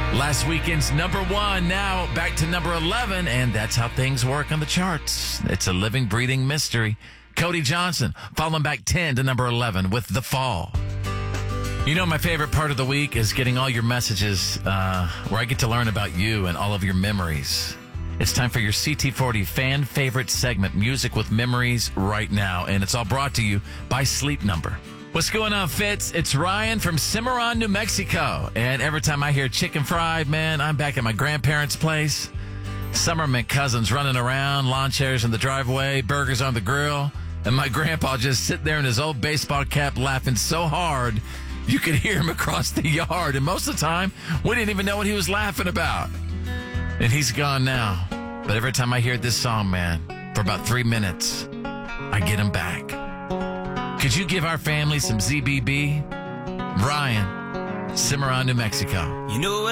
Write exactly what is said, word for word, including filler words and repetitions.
Last weekend's number one, now back to number eleven, and that's how things work on the charts. It's a living, breathing mystery. Cody Johnson falling back ten to number eleven with The Fall. You know, my favorite part of the week is getting all your messages uh, where I get to learn about you and all of your memories. It's time for your C T forty fan favorite segment, Music with Memories, right now. And it's all brought to you by Sleep Number. What's going on, Fitz? It's Ryan from Cimarron, New Mexico. And every time I hear chicken fried, man, I'm back at my grandparents' place. Summer and my cousins running around, lawn chairs in the driveway, burgers on the grill. And my grandpa just sitting there in his old baseball cap laughing so hard you could hear him across the yard. And most of the time, we didn't even know what he was laughing about. And he's gone now. But every time I hear this song, man, for about three minutes, I get him back. Could you give our family some Z B B? Ryan, Cimarron, New Mexico. You know